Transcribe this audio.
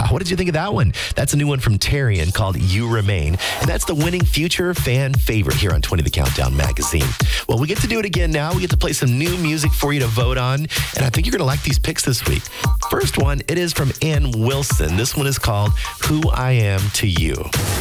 What did you think of that one? That's a new one from Tarian called You Remain. And that's the winning future fan favorite here on 20 The Countdown magazine. Well, we get to do it again now. We get to play some new music for you to vote on. And I think you're going to like these picks this week. First one, it is from Ann Wilson. This one is called Who I Am to You.